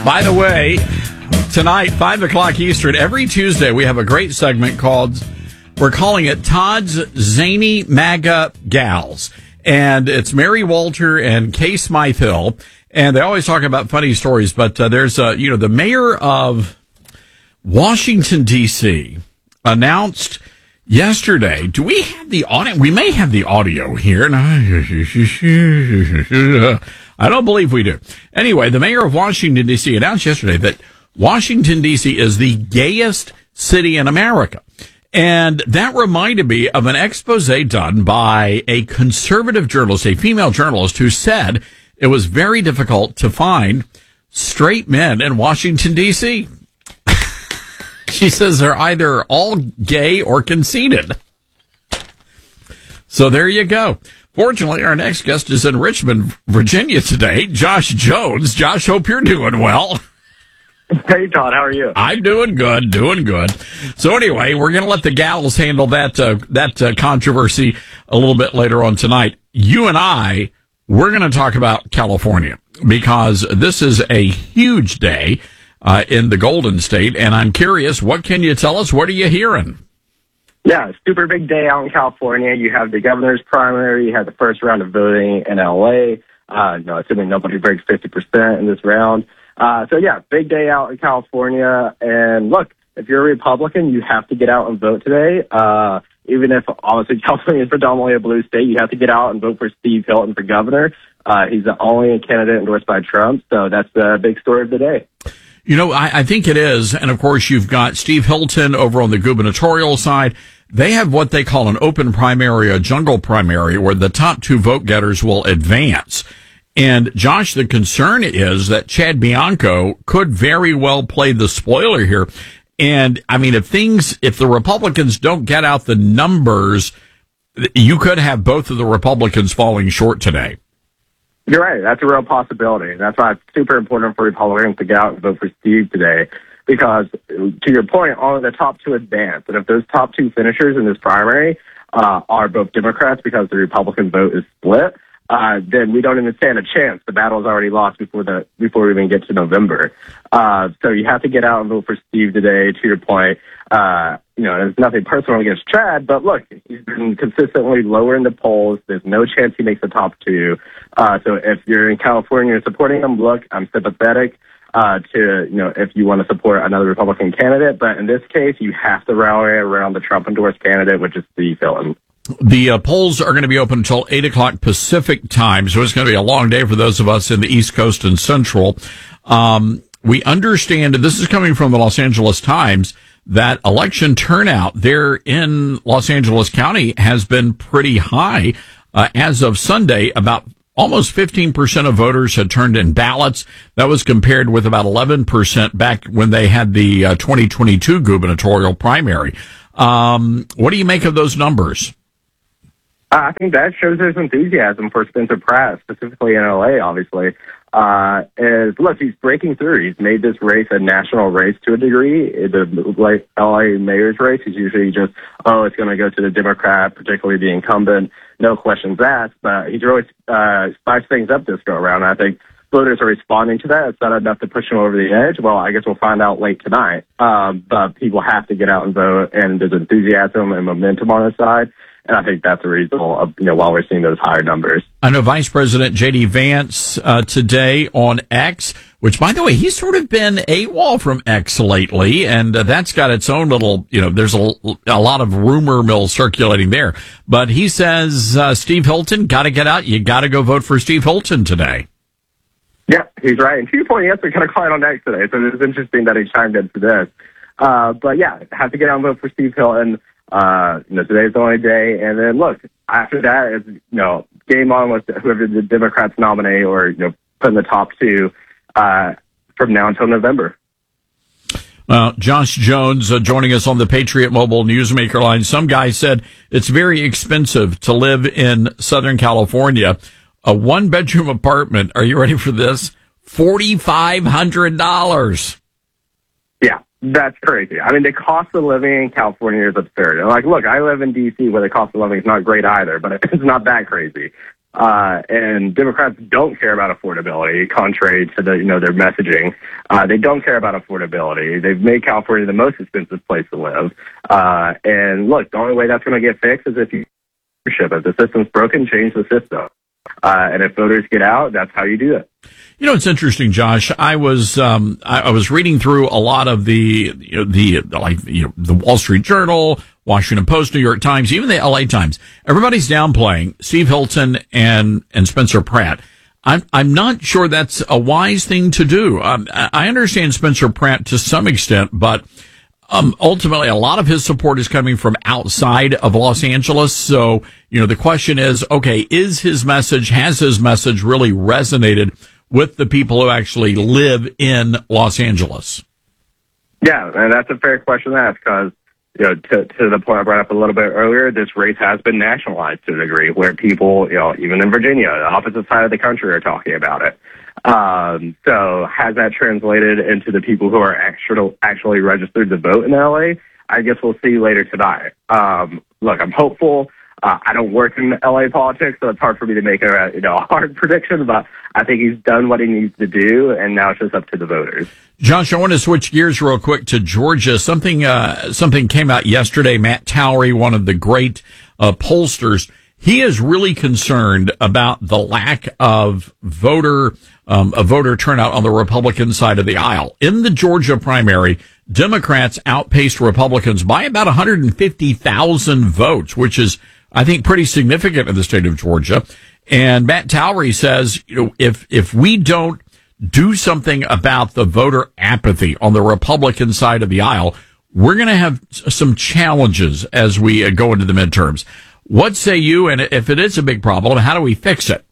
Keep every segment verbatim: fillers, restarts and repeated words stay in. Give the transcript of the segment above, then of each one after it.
By the way, tonight, five o'clock Eastern, every Tuesday, we have a great segment called, we're calling it Todd's Zany MAGA Gals. And it's Mary Walter and Kay Smythe-Hill. And they always talk about funny stories, but uh, there's, uh, you know, the mayor of Washington, D C announced yesterday, do we have the audio? We may have the audio here. I don't believe we do. Anyway, the mayor of Washington, D C announced yesterday that Washington, D C is the gayest city in America. And that reminded me of an expose done by a conservative journalist, a female journalist, who said it was very difficult to find straight men in Washington, D C She says they're either all gay or conceited. So there you go. Fortunately, our next guest is in Richmond, Virginia today, Josh Jones. Josh, hope you're doing well. Hey, Todd, how are you? I'm doing good, doing good. So anyway, we're going to let the gals handle that uh, that uh, controversy a little bit later on tonight. You and I, we're going to talk about California because this is a huge day uh, in the Golden State, and I'm curious, what can you tell us? What are you hearing? Yeah, super big day out in California. You have the governor's primary. You have the first round of voting in L A. Uh, no, assuming nobody breaks fifty percent in this round. Uh, so, yeah, big day out in California. And, look, if you're a Republican, you have to get out and vote today. Uh, even if, obviously, California is predominantly a blue state, you have to get out and vote for Steve Hilton for governor. Uh, he's the only candidate endorsed by Trump. So that's the big story of the day. You know, I, I think it is. And, of course, you've got Steve Hilton over on the gubernatorial side. They have what they call an open primary, a jungle primary, where the top two vote getters will advance. And, Josh, the concern is that Chad Bianco could very well play the spoiler here. And, I mean, if things, if the Republicans don't get out the numbers, you could have both of the Republicans falling short today. You're right. That's a real possibility. That's why it's super important for Republicans to get out and vote for Steve today. Because, to your point, only the top two advance. And if those top two finishers in this primary uh, are both Democrats because the Republican vote is split, Uh, then we don't even stand a chance. The battle is already lost before the before we even get to November. Uh, so you have to get out and vote for Steve today. To your point, uh, you know, there's nothing personal against Chad, but look, he's been consistently lower in the polls. There's no chance he makes the top two. Uh, so if you're in California and supporting him, look, I'm sympathetic uh, to, you know, if you want to support another Republican candidate. But in this case, you have to rally around the Trump-endorsed candidate, which is Steve Hilton. The uh, polls are going to be open until eight o'clock Pacific time, so it's going to be a long day for those of us in the East Coast and Central. Um, we understand, and this is coming from the Los Angeles Times, that election turnout there in Los Angeles County has been pretty high. Uh, as of Sunday, about almost fifteen percent of voters had turned in ballots. That was compared with about eleven percent back when they had the uh, twenty twenty-two gubernatorial primary. Um, what do you make of those numbers? I think that shows there's enthusiasm for Spencer Pratt, specifically in L A, obviously. Uh, is, look, he's breaking through. He's made this race a national race to a degree. The like L A mayor's race is usually just, oh, it's going to go to the Democrat, particularly the incumbent, no questions asked. But he's really uh, spiced things up this go-around. I think voters are responding to that. It's not enough to push him over the edge. Well, I guess we'll find out late tonight. Um, but people have to get out and vote, and there's enthusiasm and momentum on his side. And I think that's a result of, you know, while we're seeing those higher numbers. I know Vice President J D. Vance uh, today on X, which, by the way, he's sort of been AWOL from X lately, and uh, that's got its own little, you know, there's a, a lot of rumor mill circulating there. But he says, uh, Steve Hilton, got to get out. You got to go vote for Steve Hilton today. Yeah, he's right. And to your point, he has been kind of quiet on X today, so it's interesting that he chimed into this. Uh, but, yeah, have to get out and vote for Steve Hilton. Uh, you know, today's the only day, and then look, after that is, you know, game on with whoever the Democrats nominate or, you know, put in the top two, uh, from now until November. Well, Josh Jones uh, joining us on the Patriot Mobile Newsmaker line. Some guy said it's very expensive to live in Southern California. A one-bedroom apartment, are you ready for this? four thousand five hundred dollars. Yeah. That's crazy. I mean, the cost of living in California is absurd. And like, look, I live in D C where the cost of living is not great either, but it's not that crazy. Uh, and Democrats don't care about affordability, contrary to the, you know, their messaging. Uh, they don't care about affordability. They've made California the most expensive place to live. Uh, and look, the only way that's going to get fixed is if you leadership. If the system's broken, change the system. Uh, and if voters get out, that's how you do it. You know, it's interesting, Josh. I was um, I, I was reading through a lot of the you know, the like you know, the Wall Street Journal, Washington Post, New York Times, even the L A Times. Everybody's downplaying Steve Hilton and and Spencer Pratt. I'm I'm not sure that's a wise thing to do. Um, I understand Spencer Pratt to some extent, but um, ultimately, a lot of his support is coming from outside of Los Angeles. So, you know, the question is, okay, is his message, has his message really resonated with the people who actually live in Los Angeles? Yeah, and that's a fair question to ask because, you know, to, to the point I brought up a little bit earlier, this race has been nationalized to a degree where people, you know, even in Virginia, the opposite side of the country are talking about it. Um, so has that translated into the people who are actually, actually registered to vote in L A? I guess we'll see later tonight. Um, look, I'm hopeful. Uh, I don't work in L A politics, so it's hard for me to make a, you know, a hard prediction, but I think he's done what he needs to do, and now it's just up to the voters. Josh, I want to switch gears real quick to Georgia. Something, uh, something came out yesterday. Matt Towery, one of the great, uh, pollsters, he is really concerned about the lack of voter, um, a voter turnout on the Republican side of the aisle. In the Georgia primary, Democrats outpaced Republicans by about one hundred fifty thousand votes, which is, I think, pretty significant in the state of Georgia. And Matt Towery says, you know, if, if we don't do something about the voter apathy on the Republican side of the aisle, we're going to have some challenges as we uh, go into the midterms. What say you? And if it is a big problem, how do we fix it?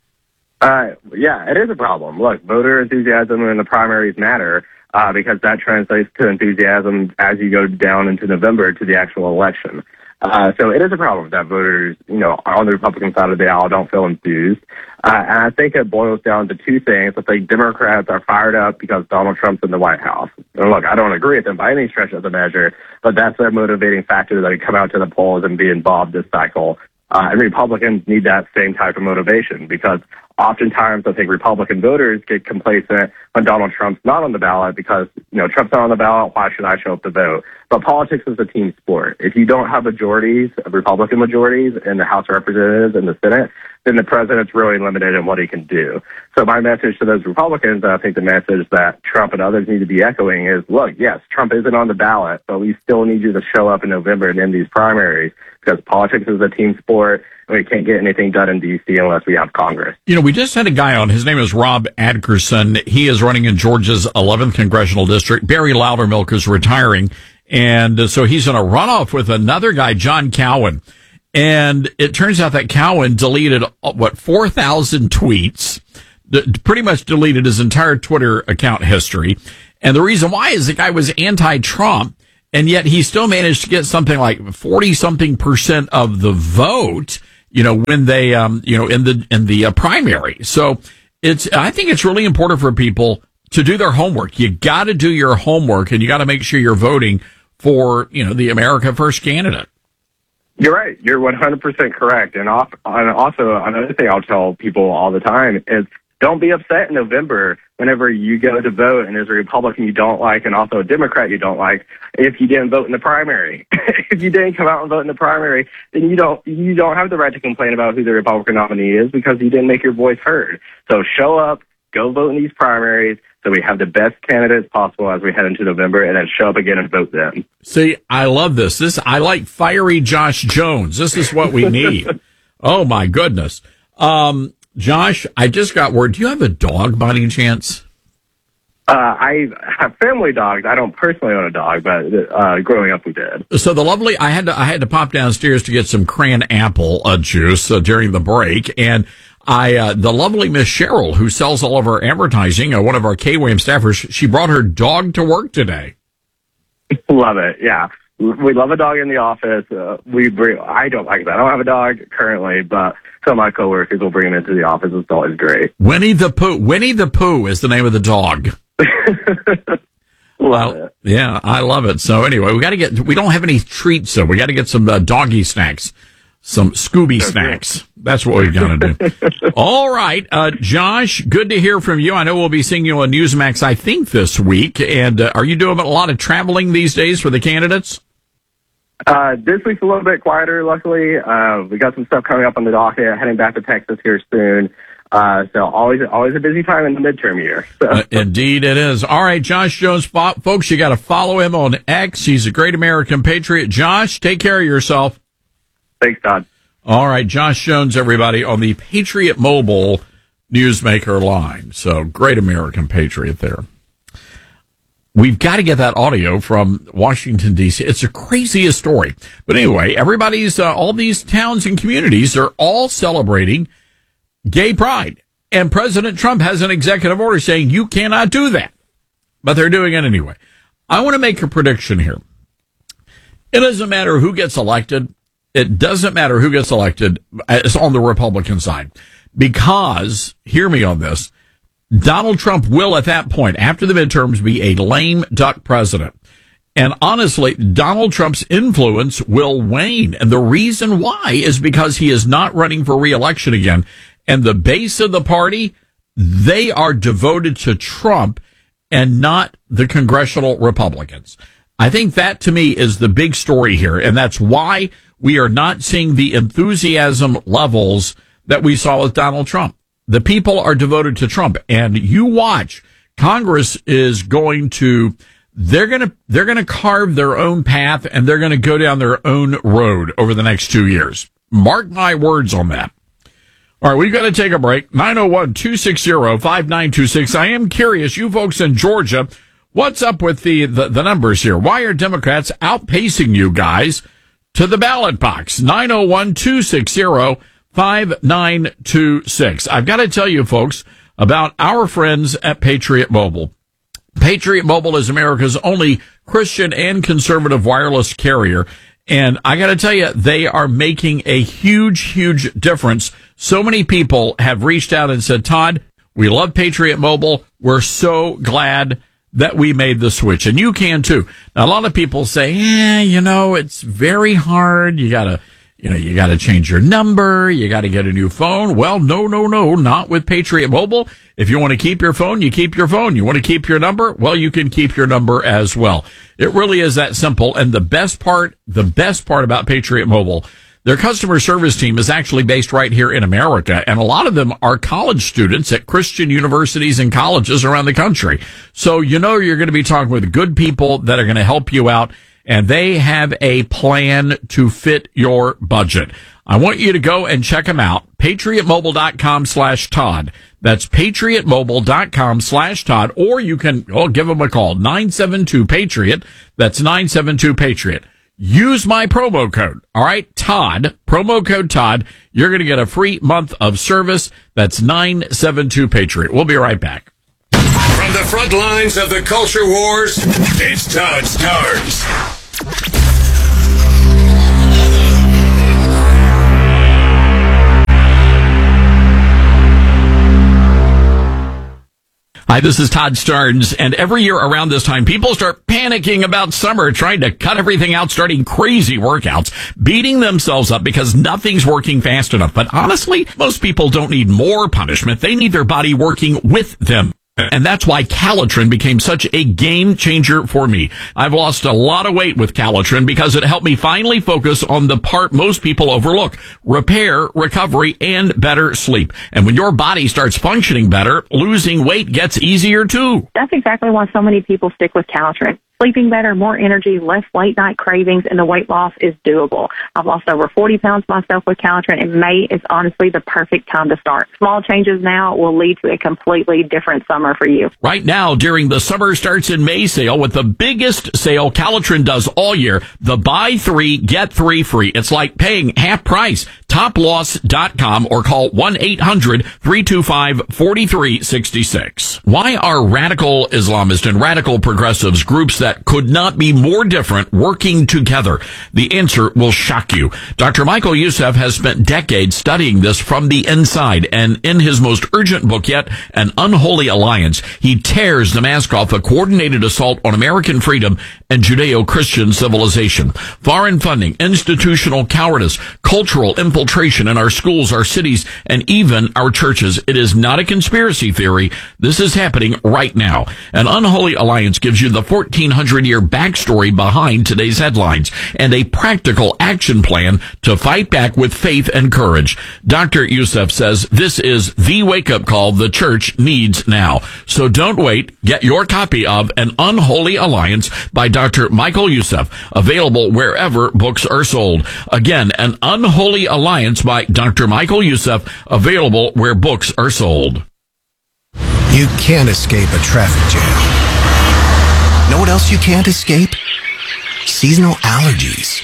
Uh, yeah, it is a problem. Look, voter enthusiasm in the primaries matter uh, because that translates to enthusiasm as you go down into November to the actual election. Uh, so it is a problem that voters, you know, on the Republican side of the aisle don't feel enthused. Uh, and I think it boils down to two things. I think Democrats are fired up because Donald Trump's in the White House. And look, I don't agree with them by any stretch of the measure, but that's their motivating factor that they come out to the polls and be involved this cycle. Uh, and Republicans need that same type of motivation because oftentimes I think Republican voters get complacent when Donald Trump's not on the ballot because, you know, Trump's not on the ballot, why should I show up to vote? But politics is a team sport. If you don't have majorities, Republican majorities in the House of Representatives and the Senate, then the president's really limited in what he can do. So my message to those Republicans, and I think the message that Trump and others need to be echoing is, look, yes, Trump isn't on the ballot, but we still need you to show up in November and in these primaries because politics is a team sport and we can't get anything done in D C unless we have Congress. You know, we just had a guy on. His name is Rob Adkerson. He is running in Georgia's eleventh congressional district. Barry Loudermilk is retiring. And uh, so he's in a runoff with another guy, John Cowan. And it turns out that Cowan deleted, uh, what, four thousand tweets, d- pretty much deleted his entire Twitter account history. And the reason why is the guy was anti-Trump, and yet he still managed to get something like forty-something percent of the vote, you know, when they, um, you know, in the, in the uh, primary. So it's, I think it's really important for people to do their homework. You got to do your homework, and you got to make sure you're voting for, you know, the America First candidate. You're right. You're one hundred percent correct. And also, another thing I'll tell people all the time is don't be upset in November whenever you go to vote and there's a Republican you don't like and also a Democrat you don't like if you didn't vote in the primary. If you didn't come out and vote in the primary, then you don't you don't have the right to complain about who the Republican nominee is because you didn't make your voice heard. So show up, go vote in these primaries so we have the best candidates possible as we head into November, and then show up again and vote them. See, I love this. This I like fiery Josh Jones. This is what we need. Oh, my goodness. Um, Josh, I just got word. Do you have a dog by any chance? Uh, I have family dogs. I don't personally own a dog, but uh, growing up we did. So the lovely, I had to, I had to pop downstairs to get some cran apple uh, juice uh, during the break, and I, uh, the lovely Miss Cheryl, who sells all of our advertising, uh, one of our K W A M staffers, she brought her dog to work today. Love it. Yeah. We love a dog in the office. Uh, we bring, I don't like that. I don't have a dog currently, but some of my coworkers will bring him into the office. It's always great. Winnie the Pooh. Winnie the Pooh is the name of the dog. Love uh, it. Yeah, I love it. So anyway, we got to get, we don't have any treats, so we got to get some uh, doggy snacks. Some Scooby snacks. That's what we've got to do. All right. Uh, Josh, good to hear from you. I know we'll be seeing you on Newsmax, I think, this week. And uh, are you doing a lot of traveling these days for the candidates? Uh, this week's a little bit quieter, luckily. Uh, we got some stuff coming up on the docket, heading back to Texas here soon. Uh, so always, always a busy time in the midterm year. So. Uh, indeed it is. All right, Josh Jones, folks, you got to follow him on X. He's a great American patriot. Josh, take care of yourself. Thanks, Todd. All right, Josh Jones, everybody, on the Patriot Mobile Newsmaker line. So great American patriot there. We've got to get that audio from Washington, D C. It's the craziest story. But anyway, everybody's, uh, all these towns and communities are all celebrating gay pride. And President Trump has an executive order saying you cannot do that. But they're doing it anyway. I want to make a prediction here. It doesn't matter who gets elected. It doesn't matter who gets elected. It's on the Republican side. Because, hear me on this, Donald Trump will, at that point, after the midterms, be a lame duck president. And honestly, Donald Trump's influence will wane. And the reason why is because he is not running for re-election again. And the base of the party, they are devoted to Trump and not the congressional Republicans. I think that, to me, is the big story here. And that's why we are not seeing the enthusiasm levels that we saw with Donald Trump. The people are devoted to Trump, and you watch. Congress is going to, they're going to, they're going to carve their own path, and they're going to go down their own road over the next two years. Mark my words on that. All right, we've got to take a break. nine oh one, two six zero, five nine two six. I am curious, you folks in Georgia, what's up with the, the, the numbers here? Why are Democrats outpacing you guys to the ballot box? nine oh one, two six zero, five nine two six. I've got to tell you, folks, about our friends at Patriot Mobile. Patriot Mobile is America's only Christian and conservative wireless carrier. And I got to tell you, they are making a huge, huge difference. So many people have reached out and said, Todd, we love Patriot Mobile. We're so glad that we made the switch. And you can too. Now, a lot of people say, yeah, you know, it's very hard. You got to You know, you got to change your number. You got to get a new phone. Well, no, no, no, not with Patriot Mobile. If you want to keep your phone, you keep your phone. You want to keep your number? Well, you can keep your number as well. It really is that simple. And the best part, the best part about Patriot Mobile, their customer service team is actually based right here in America. And a lot of them are college students at Christian universities and colleges around the country. So, you know, you're going to be talking with good people that are going to help you out. And they have a plan to fit your budget. I want you to go and check them out. PatriotMobile.com slash Todd. That's PatriotMobile.com slash Todd. Or you can oh, give them a call. nine seven two Patriot. That's nine seven two Patriot. Use my promo code. All right, Todd. Promo code Todd. You're going to get a free month of service. That's nine seven two Patriot. We'll be right back. From the front lines of the culture wars, it's Todd Starnes. Hi, this is Todd Starnes, and every year around this time, people start panicking about summer, trying to cut everything out, starting crazy workouts, beating themselves up because nothing's working fast enough. But honestly, most people don't need more punishment. They need their body working with them. And that's why Calitrin became such a game changer for me. I've lost a lot of weight with Calitrin because it helped me finally focus on the part most people overlook: repair, recovery, and better sleep. And when your body starts functioning better, losing weight gets easier too. That's exactly why so many people stick with Calitrin. Sleeping better, more energy, less late night cravings, and the weight loss is doable. I've lost over forty pounds myself with Calitrin, and May is honestly the perfect time to start. Small changes now will lead to a completely different summer for you. Right now, during the Summer Starts in May sale, with the biggest sale Calitrin does all year, the buy three, get three free. It's like paying half price. Top loss dot com or call one eight hundred, three two five, four three six six. Why are radical Islamists and radical progressives, groups that that could not be more different working together? The answer will shock you. Doctor Michael Youssef has spent decades studying this from the inside, and in his most urgent book yet, An Unholy Alliance, he tears the mask off a coordinated assault on American freedom and Judeo-Christian civilization. Foreign funding, institutional cowardice, cultural infiltration in our schools, our cities, and even our churches. It is not a conspiracy theory. This is happening right now. An Unholy Alliance gives you the fourteen hundred year backstory behind today's headlines and a practical action plan to fight back with faith and courage. Doctor Youssef says this is the wake-up call the church needs now. So don't wait. Get your copy of An Unholy Alliance by Doctor Michael Youssef, available wherever books are sold. Again, An Unholy Alliance by Doctor Michael Youssef, available where books are sold. You can't escape a traffic jam. Know what else you can't escape? Seasonal allergies.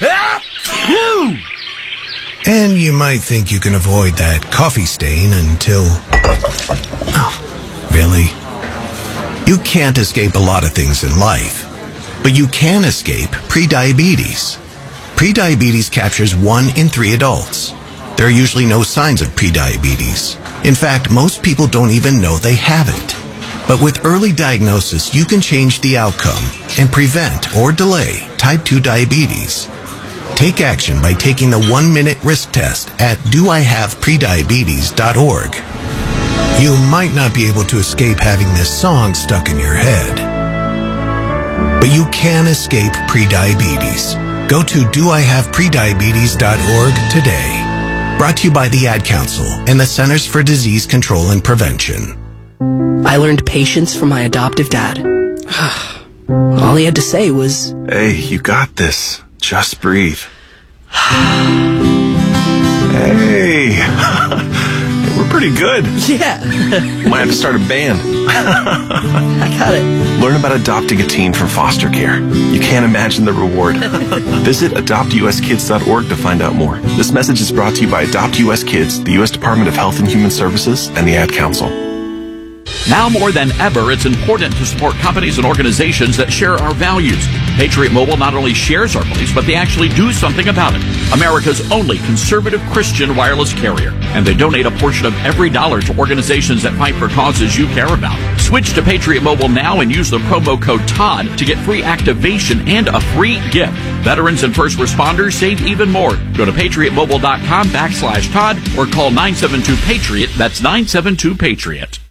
And you might think you can avoid that coffee stain until... Oh, really? You can't escape a lot of things in life, but you can escape prediabetes. Prediabetes captures one in three adults. There are usually no signs of prediabetes. In fact, most people don't even know they have it. But with early diagnosis, you can change the outcome and prevent or delay type two diabetes. Take action by taking the one-minute risk test at do I have prediabetes dot org. You might not be able to escape having this song stuck in your head, but you can escape prediabetes. Go to do I have prediabetes dot org today. Brought to you by the Ad Council and the Centers for Disease Control and Prevention. I learned patience from my adoptive dad. All he had to say was, "Hey, you got this. Just breathe." Hey, we're pretty good. yeah. Might have to start a band. I got it. Learn about adopting a teen from foster care. You can't imagine the reward. Visit adopt U S kids dot org to find out more. This message is brought to you by Adopt U S Kids, the U S Department of Health and Human Services, and the Ad Council. Now more than ever, it's important to support companies and organizations that share our values. Patriot Mobile not only shares our beliefs, but they actually do something about it. America's only conservative Christian wireless carrier. And they donate a portion of every dollar to organizations that fight for causes you care about. Switch to Patriot Mobile now and use the promo code TODD to get free activation and a free gift. Veterans and first responders save even more. Go to patriot mobile dot com backslash Todd or call nine seven two Patriot. That's nine seven two Patriot.